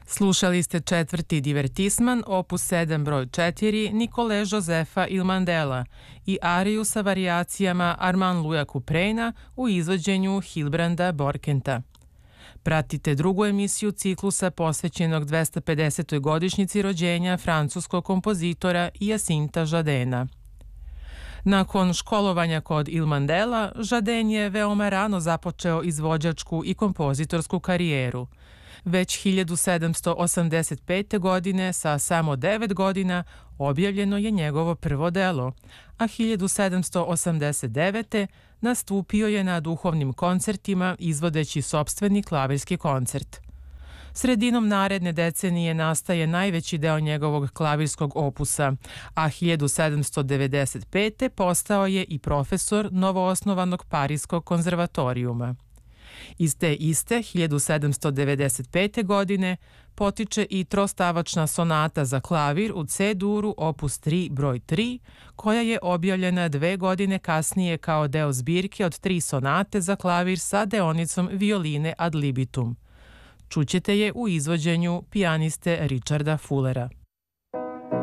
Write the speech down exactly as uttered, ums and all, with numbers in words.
Slušali ste četvrti divertisman, opus sedam broj četiri Nikole Josefa Ilmandela i ariju sa varijacijama Armand Louisa Coupereina u izvođenju Hilbranda Borkenta. Pratite drugu emisiju ciklusa posvećenog dvesta pedesetoj godišnjici rođenja francuskog kompozitora Jacinta Jardena. Nakon školovanja kod Ilmandela, Jarden je veoma rano započeo izvođačku i kompozitorsku karijeru. Već hiljadu sedamsto osamdeset pete. godine, sa samo devet godina, objavljeno je njegovo prvo delo, a hiljadu sedamsto osamdeset devete. nastupio je na duhovnim koncertima izvodeći sopstveni klavirski koncert. Sredinom naredne decenije nastaje najveći deo njegovog klavirskog opusa, a hiljadu sedamsto devedeset pete. postao je i profesor novoosnovanog Parijskog konzervatorijuma. Iz te iste hiljadu sedamsto devedeset pete. godine potiče i trostavačna sonata za klavir u C-duru opus tri broj tri, koja je objavljena dve godine kasnije kao deo zbirke od tri sonate za klavir sa deonicom violine ad libitum. Čućete je u izvođenju pijaniste Richarda Fullera.